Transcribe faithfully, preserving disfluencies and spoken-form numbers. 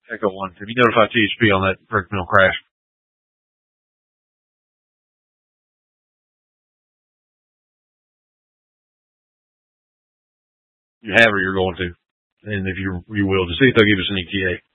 Echo one. Have you notified T H P on that brick mill crash? You have or you're going to. And if you you will, just see if they'll give us an E T A.